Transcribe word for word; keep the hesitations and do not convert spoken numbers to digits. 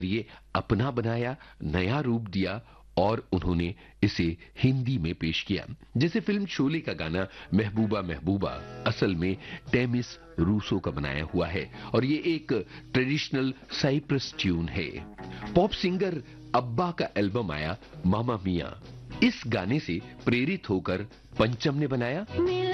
ये अपना बनाया, नया रूप दिया और उन्होंने इसे हिंदी में पेश किया। जैसे फिल्म शोले का गाना महबूबा महबूबा असल में टेमिस रूसो का बनाया हुआ है और ये एक ट्रेडिशनल साइप्रस ट्यून है। पॉप सिंगर अब्बा का एल्बम आया मामा मिया, इस गाने से प्रेरित होकर पंचम ने बनाया